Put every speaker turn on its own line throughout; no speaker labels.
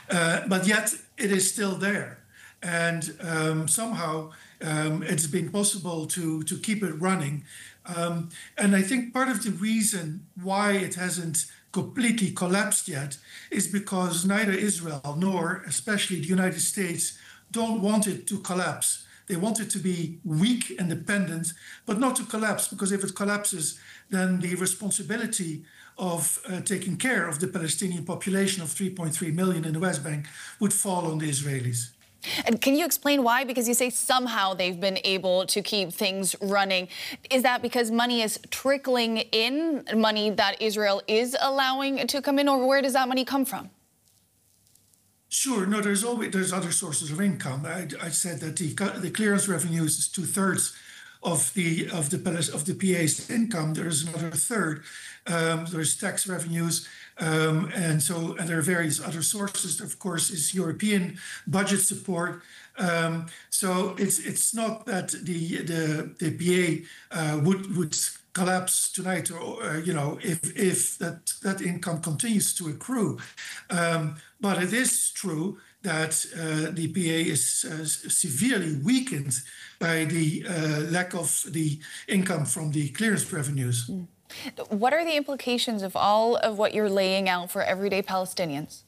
But yet it is still there. And somehow it's been possible to keep it running. And I think part of the reason why it hasn't completely collapsed yet is because neither Israel nor especially the United States don't want it to collapse. They want it to be weak, independent, but not to collapse, because if it collapses, then the responsibility of taking care of the Palestinian population of 3.3 million in the West Bank would fall on the Israelis.
And can you explain why? Because you say somehow they've been able to keep things running. Is that because money is trickling in, money that Israel is allowing to come in, or where does that money come from?
Sure. No, there's other sources of income. I said that the clearance revenues is 2/3 of the PA's income. There's another third. There's tax revenues, and there are various other sources. Of course, is European budget support. So it's not that the PA would collapse tonight, or if that income continues to accrue. But it is true that the PA is severely weakened by the lack of the income from the clearance revenues.
What are the implications of all of what you're laying out for everyday Palestinians?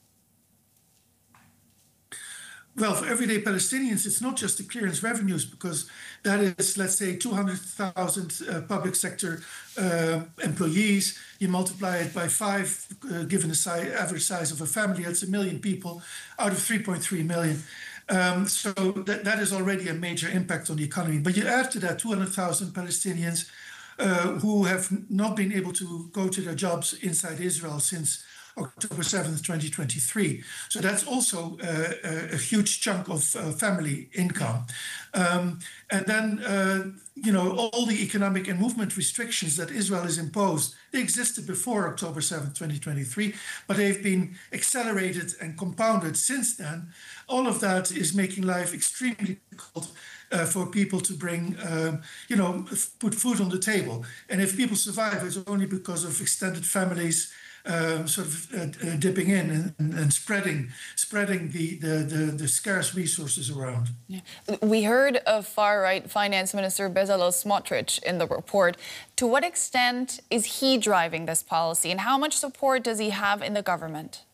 Well, for everyday Palestinians, it's not just the clearance revenues, because that is, let's say, 200,000 public sector employees. You multiply it by 5, given the average size of a family, that's 1 million people out of 3.3 million. So that is already a major impact on the economy. But you add to that 200,000 Palestinians who have not been able to go to their jobs inside Israel since October 7th, 2023. So that's also a huge chunk of family income. And then, all the economic and movement restrictions that Israel has imposed, they existed before October 7th, 2023, but they've been accelerated and compounded since then. All of that is making life extremely difficult for people to bring, put food on the table. And if people survive, it's only because of extended families dipping in and spreading the scarce resources around.
Yeah. We heard of far-right Finance Minister Bezalel Smotrich in the report. To what extent is he driving this policy, and how much support does he have in the government?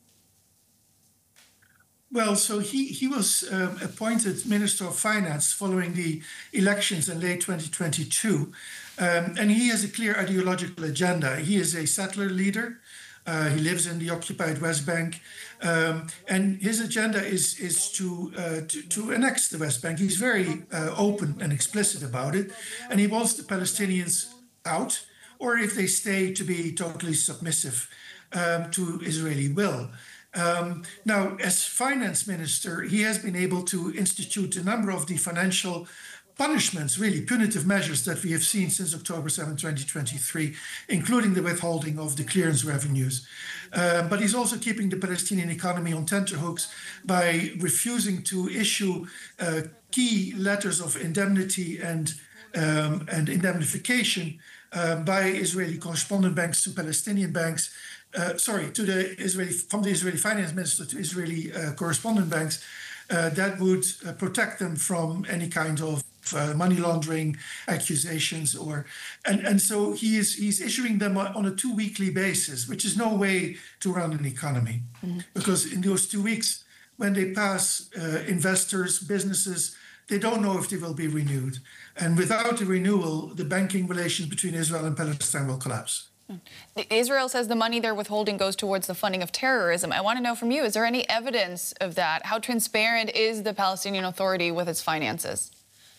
Well, so he was appointed Minister of Finance following the elections in late 2022. And he has a clear ideological agenda. He is a settler leader. He lives in the occupied West Bank. And his agenda is to annex the West Bank. He's very open and explicit about it. And he wants the Palestinians out, or if they stay, to be totally submissive to Israeli will. Now, as finance minister, he has been able to institute a number of the financial punishments, really punitive measures that we have seen since October 7, 2023, including the withholding of the clearance revenues. But he's also keeping the Palestinian economy on tenterhooks by refusing to issue key letters of indemnity and indemnification by Israeli correspondent banks to Palestinian banks. From the Israeli finance minister to Israeli correspondent banks, that would protect them from any kind of money laundering accusations, and so he's issuing them on a 2-weekly basis, which is no way to run an economy, because in those 2 weeks, when they pass, investors, businesses, they don't know if they will be renewed, and without the renewal, the banking relations between Israel and Palestine will collapse.
Israel says the money they're withholding goes towards the funding of terrorism. I want to know from you, is there any evidence of that? How transparent is the Palestinian Authority with its finances?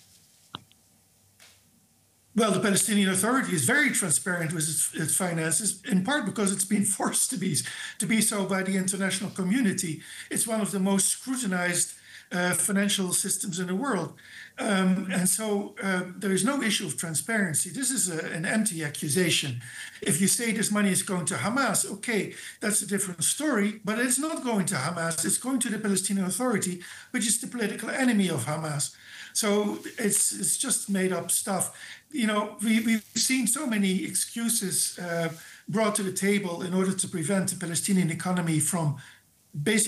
Well, the Palestinian Authority is very transparent with its finances, in part because it's been forced to be so by the international community. It's one of the most scrutinized financial systems in the world. And so there is no issue of transparency. This is an empty accusation. If you say this money is going to Hamas, okay, that's a different story, but it's not going to Hamas. It's going to the Palestinian Authority, which is the political enemy of Hamas. So it's just made up stuff. We've seen so many excuses brought to the table in order to prevent the Palestinian economy from basically